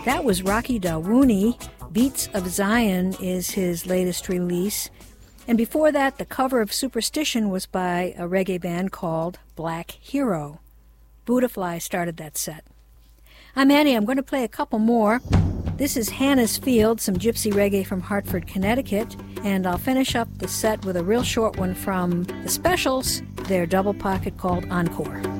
That was Rocky Dawouni. Beats of Zion is his latest release. And before that, the cover of Superstition was by a reggae band called Black Hero. Budafly started that set. I'm Annie. I'm going to play a couple more. This is Hannah's Field, some gypsy reggae from Hartford, Connecticut. And I'll finish up the set with a real short one from The Specials, their double pocket called Encore.